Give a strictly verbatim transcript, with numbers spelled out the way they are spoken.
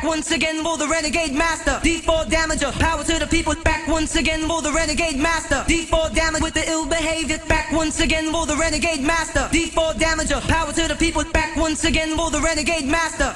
once again for the renegade master. D four damager, power to the people. Back once again for the renegade master. D four damage with the ill behavior. Back once again for the renegade master. D four damager, power to the people. Back once again for the renegade master.